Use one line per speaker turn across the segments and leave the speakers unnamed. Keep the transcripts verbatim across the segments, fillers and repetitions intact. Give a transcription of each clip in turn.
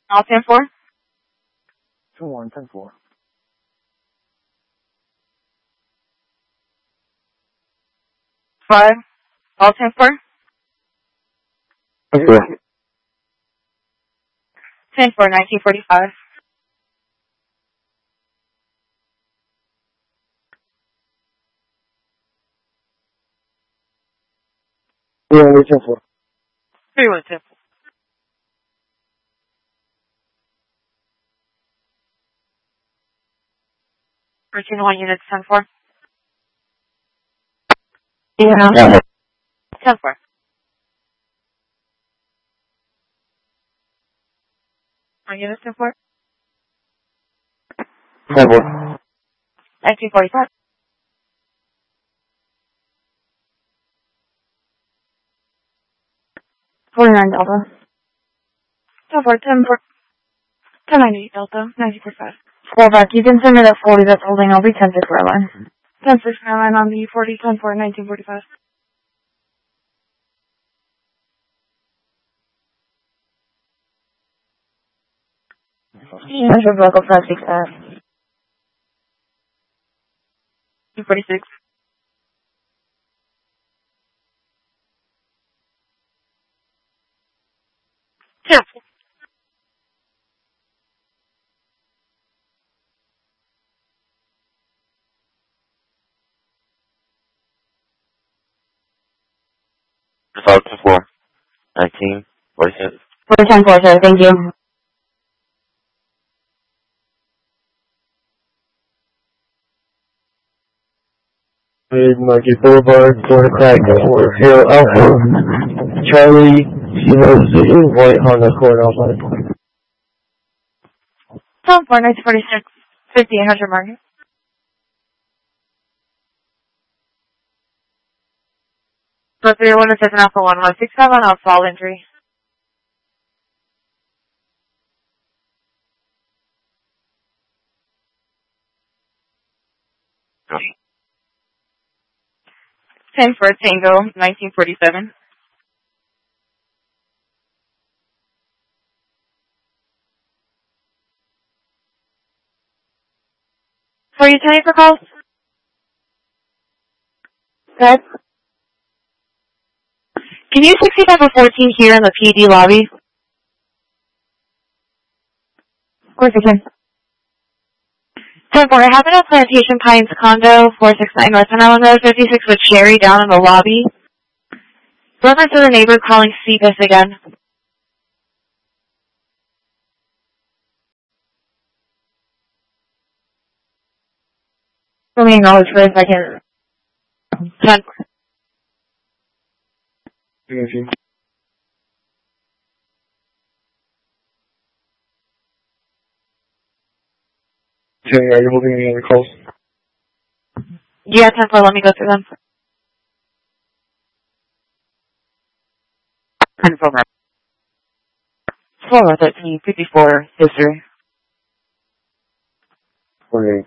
All ten four.
two one, ten four.
Five. All ten four.
Okay.
ten four, nineteen forty-five.
Yeah, we're ten four.
three one ten four. Routine one units ten four.
Yeah.
ten four. One units ten four.
ten four.
nineteen forty-five.
forty-nine Delta.
ten four, ten four. ten ninety-eight Delta, nineteen forty-five.
Fall back. You can send me that forty that's holding. I'll be ten six airline.
ten six airline on the forty, ten four, nineteen forty-five.
Measure local five six five.
two forty-six. ten four.
five ten four. nineteen forty-six.
forty ten four, sir. Thank you. Mid-Market Boulevard, Florida Crack, for Hill Alpha, Charlie, Sierra City, White Honda Accord, Alpha.
ten four, nineteen forty-six. fifty-eight hundred market. So three one seven Alpha one one six five on fall entry. ten for Tango, nineteen forty-seven. For you, Tony, for calls? Good. Can you sixty-five or fourteen here in the P D lobby?
Of course I can.
ten four, I have it at Plantation Pines Condo, four six nine North Penn Road, fifty-six with Sherry down in the lobby. Reference to the neighbor calling C P I S again.
Let me acknowledge for a second.
ten four.
Thank you. Okay, are you holding any other calls?
Yeah, ten four, let me go through them.
ten four. four thirteen fifty-four, history. forty-eight.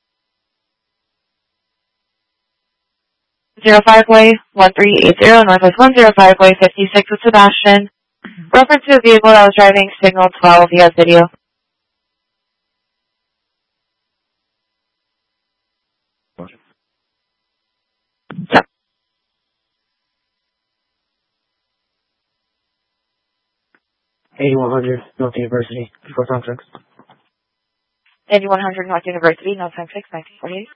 Zero five way, one three eight zero, Northwest one zero five way, fifty-six with Sebastian. Reference to a vehicle that was driving signal twelve, he has video. Yeah.
eighty-one hundred, North University, before contracts.
eighty-one hundred North University, no time six, nineteen forty-eight.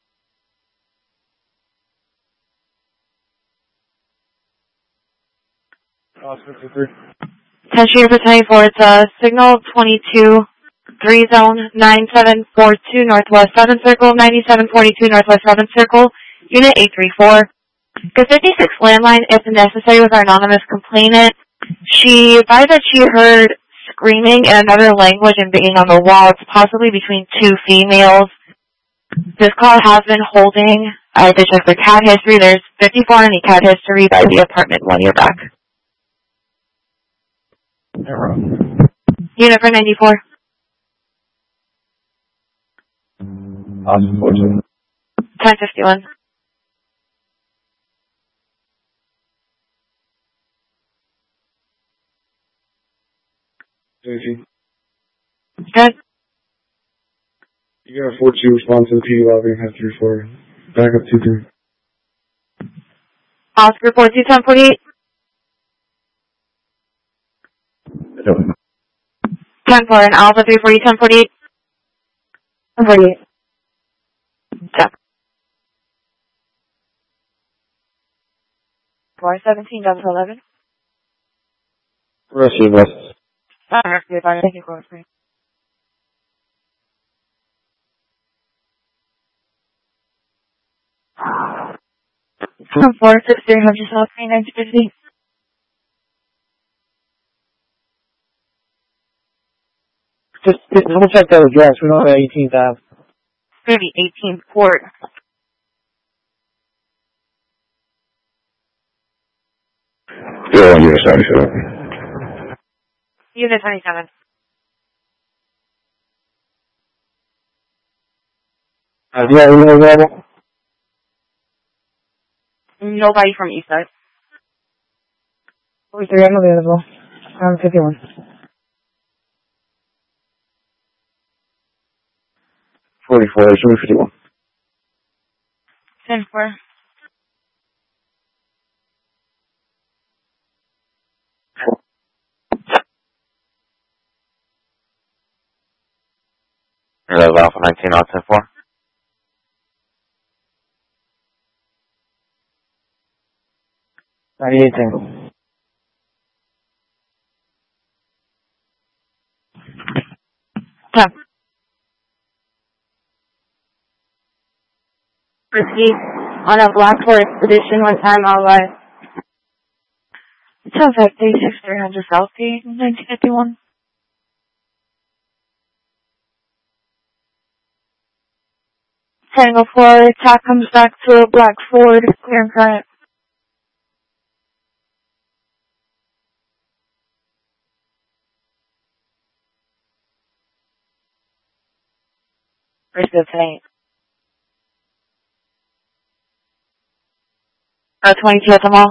Oh, fifty-three.
ten shooter for twenty-four, it's uh, signal twenty-two, three zone, nine seven four two, Northwest seven Circle, ninety-seven forty-two, Northwest seven Circle, Unit eight three four. The fifty-six landline, if necessary, with our anonymous complainant. She advised that she heard screaming in another language and banging on the wall. It's possibly between two females. This call has been holding. I did check the cat history. There's fifty-four in the cat history by the apartment one year back. Unit for ninety-four.
Awesome.
ten fifty-one.
Easy.
Good.
You got four two response to the P D lobby and have three four. Back up two three.
Oscar four two ten forty-eight. ten four and Alpha three forty ten forty-eight. ten forty-eight. Yeah. four seventeen down to eleven.
Rest of us.
Alright, thank you for it. four six three have yourself three nine fifty.
Just, just double check that address. We don't have eighteenth Ave.
Maybe eighteenth Court.
Zero one unit seventy-seven.
Unit twenty-seven.
Uh, yeah, you know available?
Nobody from East Side.
forty-three, I'm available. I'm fifty-one. forty-four, show me fifty-one.
ten four.
That was Alpha nineteen out ten four.
ninety-eight single.
ten. Proceed on a Black Forest edition one time online. Sounds like thirty-six three hundred South P, nineteen fifty-one. Tango four, attack comes back to a Black Ford, clear and current. Where's the tonight? Uh, twenty-two at the mall.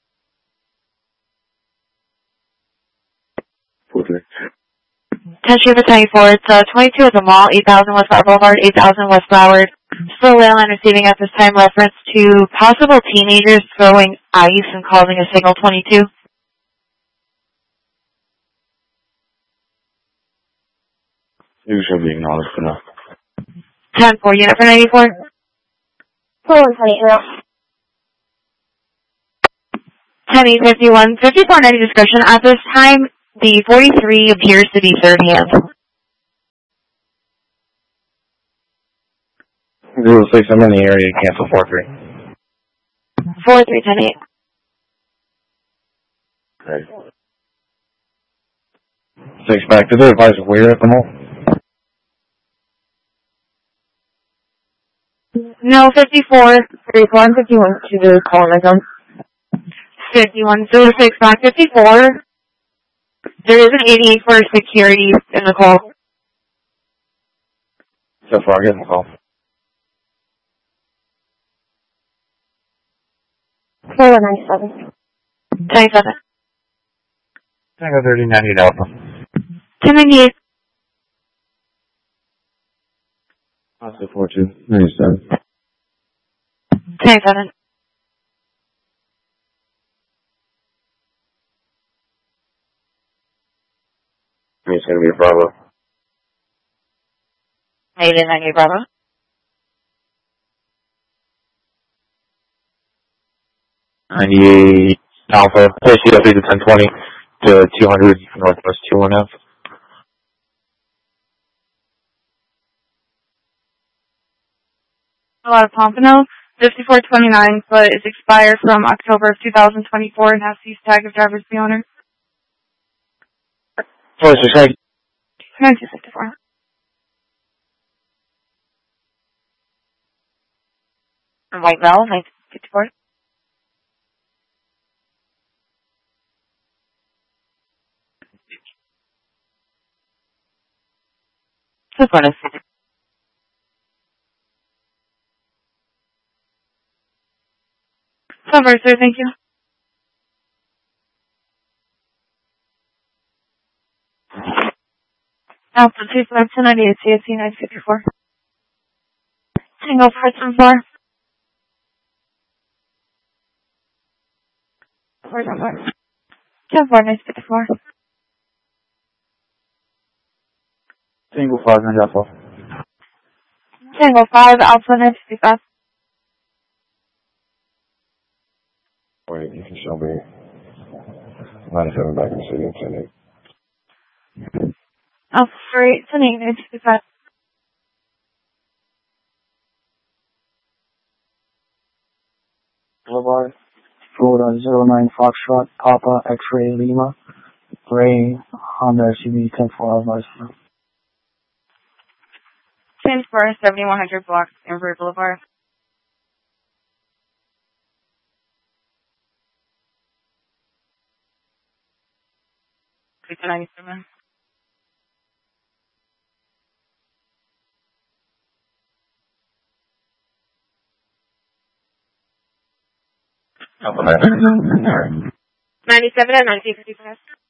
ten Shiva twenty-four, it's uh, twenty-two at the mall, eight thousand West Flower Boulevard, eight thousand West Broward. Still rail line receiving at this time reference to possible teenagers throwing ice and causing a signal twenty-two.
You should be acknowledged for now.
ten four, unit for ninety-four. four one twenty-eight. ten eight fifty-one, fifty-four ninety discussion. At this time, the forty-three appears to be third hand.
zero six, I'm in the area. Cancel four three.
four three ten eight.
Okay.
Six back. Did they advise where at the mall?
No, fifty-four. thirty-four and fifty-one to the call my zone. fifty-one zero six back fifty-four. There is an eighty-eight for security in the call.
So far, getting the call.
four one nine seven. twenty-seven.
Tango thirty ninety Alpha.
ten ninety-eight.
Oscar four two ninety-seven.
twenty-seven.
It's going to be a Bravo.
eight ninety-eight Bravo.
ninety-eight Alpha. Hey, C W to ten twenty to two hundred Northwest two one F.
A lot of Pompano. fifty-four twenty-nine, but is expired from October of two thousand twenty-four and has ceased tag of driver's the owner.
Voice is right.
nineteen fifty-four. And White Bell, nineteen fifty-four. This one is. Cover, sir, thank you. Alpha two five two ninety-eight, C S C nine fifty-four. Tango four ten four. four ten four. ten four nine fifty-four.
Tango five nine Alpha.
Tango five Alpha nine fifty-five.
Wait, you can show me ninety-seven back in the city, ten eight.
Alpha three ten eight nine fifty-five.
Boulevard, Florida zero nine Foxtrot, Papa, X-Ray, Lima, Gray, Honda S U V ten four hours license.
ten four seventy-one hundred block, Embry Boulevard. two ninety-seven. ninety-seven and nineteen fifty-five.